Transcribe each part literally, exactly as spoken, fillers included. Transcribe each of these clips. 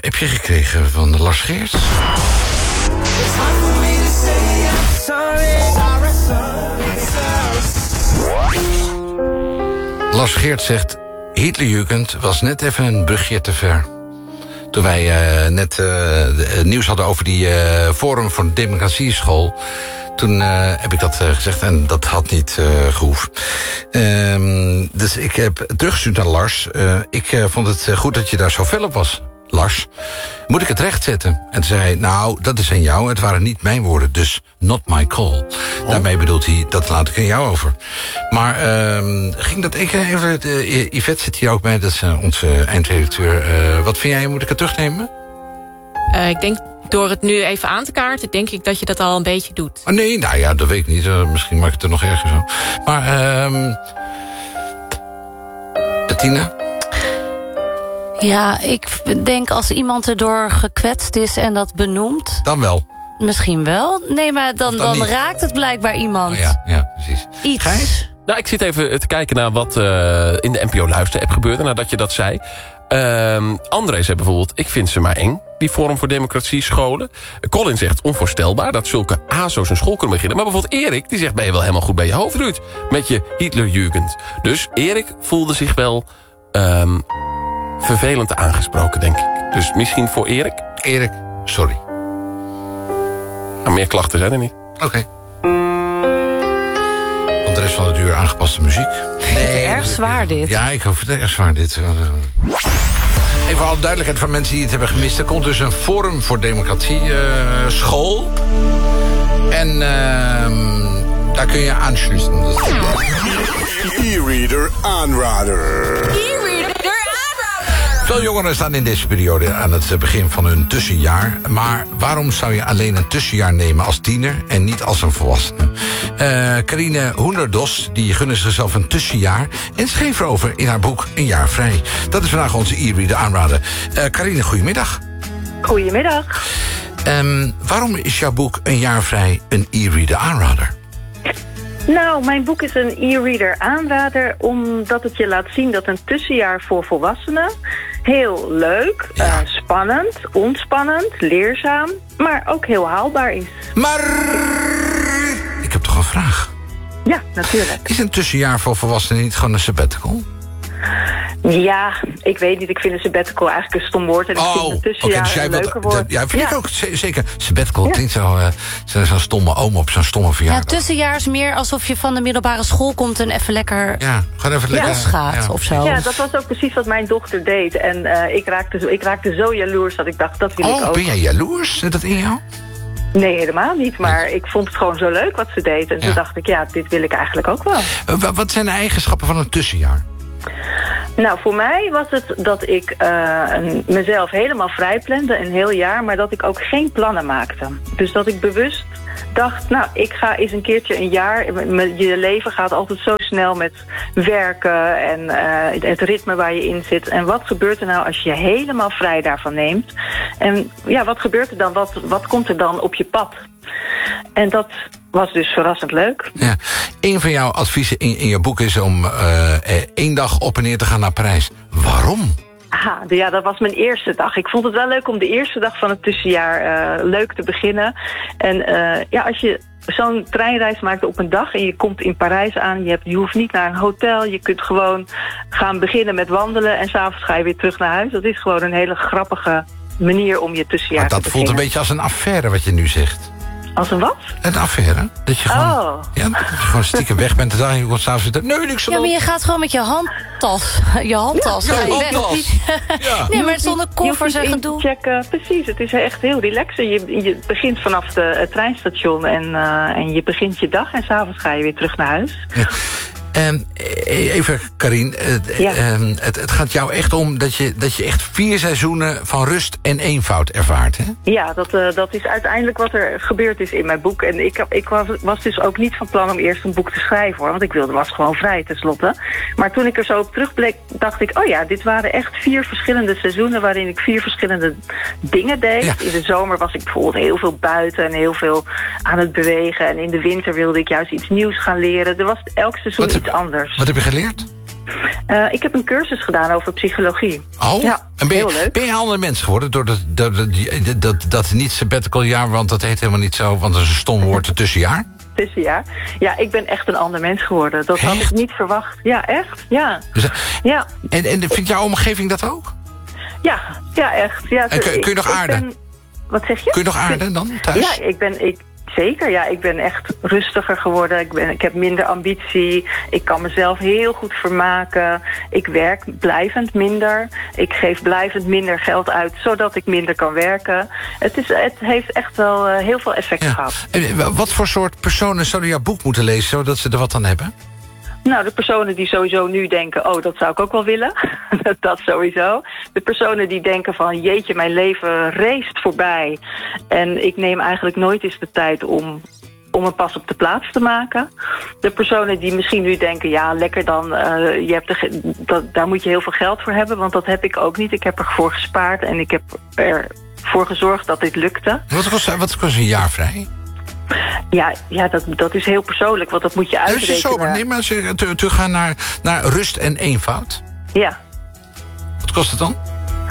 appje gekregen van Lars Geerts. Lars Geerts zegt... Hitlerjugend was net even een brugje te ver. Toen wij uh, net uh, nieuws hadden over die uh, Forum voor de Democratieschool... toen uh, heb ik dat uh, gezegd en dat had niet uh, gehoefd. Um, dus ik heb teruggestuurd naar Lars. Uh, ik uh, vond het goed dat je daar zo fel op was, Lars. Moet ik het rechtzetten? En toen zei hij, nou, dat is aan jou. Het waren niet mijn woorden, dus not my call. Oh. Daarmee bedoelt hij, dat laat ik aan jou over. Maar uh, ging dat ik even... Uh, Yvette zit hier ook bij, dat is uh, onze eindredacteur. Uh, wat vind jij, moet ik het terugnemen? Uh, ik denk, door het nu even aan te kaarten... denk ik dat je dat al een beetje doet. Oh, nee, nou ja, dat weet ik niet. Uh, misschien maak ik het er nog erger zo. Maar, uh, Bettina? Ja, ik denk als iemand erdoor gekwetst is en dat benoemt... Dan wel. Misschien wel. Nee, maar dan, dan, dan raakt het blijkbaar iemand. Oh ja, ja, precies. Iets. Gijs? Nou, ik zit even te kijken naar wat uh, in de N P O Luister-app gebeurde... nadat je dat zei. Uh, André zei bijvoorbeeld, ik vind ze maar eng... die Forum voor Democratie scholen. Colin zegt, onvoorstelbaar dat zulke A S O's een school kunnen beginnen. Maar bijvoorbeeld Erik, die zegt, ben je wel helemaal goed bij je hoofd, Ruud? Met je Hitlerjugend. Dus Erik voelde zich wel... Um, vervelend aangesproken, denk ik. Dus misschien voor Erik? Erik, sorry. Maar meer klachten zijn er niet. Oké. Okay. Want de rest van het uur aangepaste muziek. Nee, erg zwaar dit. Ja, ik hoop het erg zwaar dit. Even voor alle duidelijkheid van mensen die het hebben gemist. Er komt dus een Forum voor Democratie uh, school. En uh, daar kun je aansluiten. E-reader aanrader. Veel jongeren staan in deze periode aan het begin van hun tussenjaar. Maar waarom zou je alleen een tussenjaar nemen als tiener en niet als een volwassene? Uh, Carine Hoenderdos, die gunde zichzelf een tussenjaar... en schreef erover in haar boek Een jaar vrij. Dat is vandaag onze e-reader aanrader. Uh, Carine, goedemiddag. Goedemiddag. Um, waarom is jouw boek Een jaar vrij een e-reader aanrader? Nou, mijn boek is een e-reader aanrader... omdat het je laat zien dat een tussenjaar voor volwassenen... heel leuk, ja. uh, spannend, ontspannend, leerzaam... maar ook heel haalbaar is. Maar ik heb toch een vraag? Ja, natuurlijk. Is een tussenjaar voor volwassenen niet gewoon een sabbatical? Ja, ik weet niet. Ik vind een sabbatical eigenlijk een stom woord. En ik oh, vind een tussenjaar okay, dus een leuker wat, woord. Ja, vind ja. ik ook zeker. Sabbatical ja. klinkt zo, uh, zo'n zo stomme oom op zo'n stomme verjaardag. Ja, tussenjaar is meer alsof je van de middelbare school komt... en even lekker ja, gewoon even lekker losgaat ja. of zo. Ja, dat was ook precies wat mijn dochter deed. En uh, ik, raakte zo, ik raakte zo jaloers dat ik dacht, dat wil oh, ik ook. Ben jij jaloers? Zit dat in jou? Nee, helemaal niet. Maar ik vond het gewoon zo leuk wat ze deed. En ja. toen dacht ik, ja, dit wil ik eigenlijk ook wel. Uh, wat zijn de eigenschappen van een tussenjaar? Nou, voor mij was het dat ik uh, mezelf helemaal vrij plande, een heel jaar, maar dat ik ook geen plannen maakte. Dus dat ik bewust dacht, nou, ik ga eens een keertje een jaar... Je leven gaat altijd zo snel met werken en uh, het ritme waar je in zit. En wat gebeurt er nou als je helemaal vrij daarvan neemt? En ja, wat gebeurt er dan? Wat, wat komt er dan op je pad? En dat was dus verrassend leuk. Ja. Een van jouw adviezen in, in je boek is om uh, één dag op en neer te gaan naar Parijs. Waarom? Aha, ja, dat was mijn eerste dag. Ik vond het wel leuk om de eerste dag van het tussenjaar uh, leuk te beginnen. En uh, ja, als je zo'n treinreis maakt op een dag en je komt in Parijs aan... Je, hebt, je hoeft niet naar een hotel, je kunt gewoon gaan beginnen met wandelen... en 's avonds ga je weer terug naar huis. Dat is gewoon een hele grappige manier om je tussenjaar maar te beginnen. dat voelt een beetje als een affaire wat je nu zegt. Als een wat? Een affaire. Dat je gewoon, oh. ja, dat je gewoon stiekem weg bent. En je komt s'avonds weer... Nee, niks Ja, maar je gaat gewoon met je handtas. Je handtas. Ja, Ja, je handtas. Ja. Nee, maar zonder koffers en gedoe. Checken. Precies, het is echt heel relaxed. Je, je begint vanaf de, het treinstation en, uh, en je begint je dag. En s'avonds ga je weer terug naar huis. Ja. Um, even, Carine, uh, ja. um, het, het gaat jou echt om dat je, dat je echt vier seizoenen van rust en eenvoud ervaart, hè? Ja, dat, uh, dat is uiteindelijk wat er gebeurd is in mijn boek. En ik, ik was, was dus ook niet van plan om eerst een boek te schrijven, hoor. Want ik wilde, was gewoon vrij, tenslotte. Maar toen ik er zo op terugbleek, dacht ik... oh ja, dit waren echt vier verschillende seizoenen... waarin ik vier verschillende dingen deed. Ja. In de zomer was ik bijvoorbeeld heel veel buiten... en heel veel aan het bewegen. En in de winter wilde ik juist iets nieuws gaan leren. Er was elk seizoen... Wat, iets anders. Wat heb je geleerd? Uh, ik heb een cursus gedaan over psychologie. Oh, ja, en ben, je, heel leuk. ben je een ander mens geworden door dat, dat, dat, dat, dat niet sabbatical jaar, want dat heet helemaal niet zo, want dat is een stom woord, een tussenjaar? Tussenjaar. Ja, ik ben echt een ander mens geworden. Dat echt? had ik niet verwacht. Ja, echt. Ja. Dus, ja. En, en vindt jouw omgeving dat ook? Ja, ja echt. Ja, en kun, kun je nog aarden? Ben, wat zeg je? Kun je nog aarden dan thuis? Ja, ik ben... Ik, Zeker, ja. Ik ben echt rustiger geworden. Ik, ben, ik heb minder ambitie. Ik kan mezelf heel goed vermaken. Ik werk blijvend minder. Ik geef blijvend minder geld uit, zodat ik minder kan werken. Het, is, het heeft echt wel uh, heel veel effect ja. gehad. En wat voor soort personen zouden jouw boek moeten lezen, zodat ze er wat aan hebben? Nou, de personen die sowieso nu denken, oh, dat zou ik ook wel willen. Dat sowieso. De personen die denken van, jeetje, mijn leven race voorbij. En ik neem eigenlijk nooit eens de tijd om, om een pas op de plaats te maken. De personen die misschien nu denken, ja, lekker dan, uh, je hebt de, dat, daar moet je heel veel geld voor hebben. Want dat heb ik ook niet. Ik heb ervoor gespaard en ik heb ervoor gezorgd dat dit lukte. Wat kost, wat kost een jaar vrij? Ja, ja dat, dat is heel persoonlijk, want dat moet je uitrekenen. Dus zo, maar neem maar als je teruggaan naar, naar rust en eenvoud. Ja. Wat kost het dan?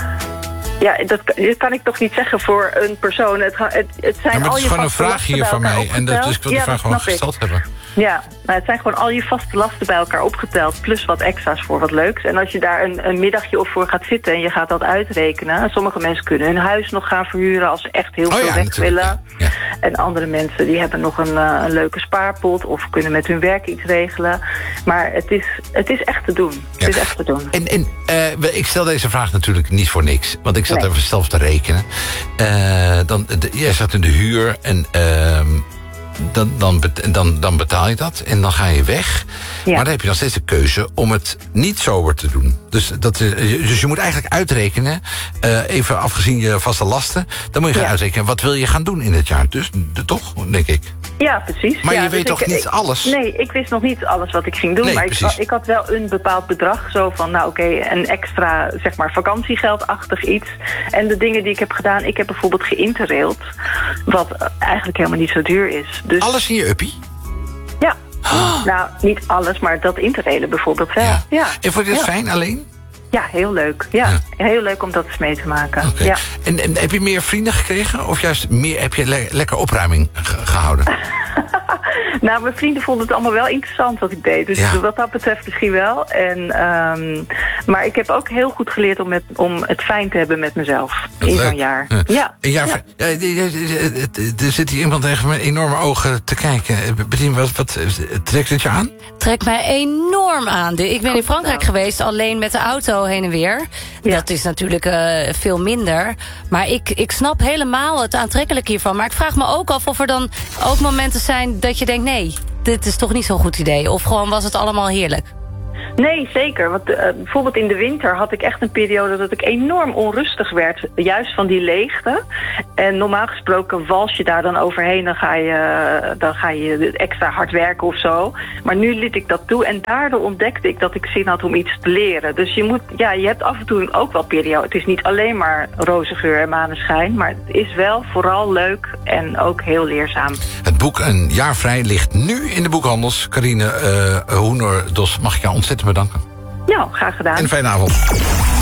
Ja, dat, dat kan ik toch niet zeggen voor een persoon. Het, het, het zijn ja, maar al het is je gewoon een vraag hier van mij. En dat, dus ik wil die ja, vraag gewoon gesteld ik. hebben. Ja, maar het zijn gewoon al je vaste lasten bij elkaar opgeteld. Plus wat extra's voor wat leuks. En als je daar een, een middagje op voor gaat zitten en je gaat dat uitrekenen. Sommige mensen kunnen hun huis nog gaan verhuren als ze echt heel oh, veel ja, weg willen. Ja. Ja. En andere mensen die hebben nog een, uh, een leuke spaarpot of kunnen met hun werk iets regelen. Maar het is, het is echt te doen. Ja. Het is echt te doen. En, en uh, ik stel deze vraag natuurlijk niet voor niks. Want ik zat nee. even zelf te rekenen. Uh, dan, de, jij zat in de huur en... Uh, Dan, dan, dan, dan betaal je dat en dan ga je weg. Ja. Maar dan heb je nog steeds de keuze om het niet sober te doen. Dus, dat, dus je moet eigenlijk uitrekenen, uh, even afgezien je vaste lasten... dan moet je gaan ja. uitrekenen, wat wil je gaan doen in het jaar? Dus de, toch, denk ik. Ja, precies. Maar ja, je weet dus toch ik, niet ik, alles? Nee, ik wist nog niet alles wat ik ging doen. Nee, maar ik, ik had wel een bepaald bedrag. Zo van, nou oké, okay, een extra, zeg maar, vakantiegeldachtig iets. En de dingen die ik heb gedaan, ik heb bijvoorbeeld geïnterraild. Wat eigenlijk helemaal niet zo duur is. Dus, alles in je uppie? Ja. Oh. Nou, niet alles, maar dat interrailen bijvoorbeeld wel. Ja. Ja. En vond je het ja. fijn alleen? Ja, heel leuk. Ja, ja. Heel leuk om dat eens mee te maken. Okay. Ja. En, en heb je meer vrienden gekregen? Of juist meer heb je le- lekker opruiming ge- gehouden? Nou, mijn vrienden vonden het allemaal wel interessant wat ik deed. Dus ja. wat dat betreft misschien wel. En, um, maar ik heb ook heel goed geleerd om, met, om het fijn te hebben met mezelf. Dat in zo'n jaar. Ja. Ja. Een jaar ja. Ja, er zit hier iemand tegen met enorme ogen te kijken. Bettien, wat, wat trekt het je aan? Trekt mij enorm aan. Ik ben in Frankrijk geweest, alleen met de auto heen en weer. Ja. Dat is natuurlijk uh, veel minder. Maar ik, ik snap helemaal het aantrekkelijke hiervan. Maar ik vraag me ook af of er dan ook momenten zijn dat je denkt... nee, dit is toch niet zo'n goed idee. Of gewoon was het allemaal heerlijk? Nee, zeker. Want uh, bijvoorbeeld in de winter had ik echt een periode dat ik enorm onrustig werd. Juist van die leegte. En normaal gesproken wals je daar dan overheen. Dan ga je, dan ga je extra hard werken of zo. Maar nu liet ik dat toe. En daardoor ontdekte ik dat ik zin had om iets te leren. Dus je moet, ja, je hebt af en toe ook wel periode. Het is niet alleen maar roze geur en maneschijn. Maar het is wel vooral leuk en ook heel leerzaam. Het boek Een jaar vrij ligt nu in de boekhandels. Carine uh, Hoener-Dos, mag ik jou ontzettend bedanken. Ja, graag gedaan. En een fijne avond.